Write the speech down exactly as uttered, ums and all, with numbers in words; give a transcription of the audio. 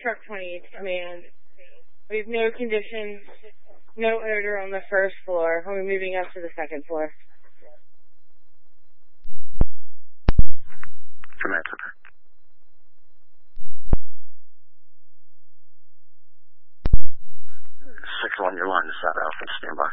Truck twenty-eight command. We have no conditions, no odor on the first floor. We're moving up to the second floor. Command center. six one, your line is set out. Stand by.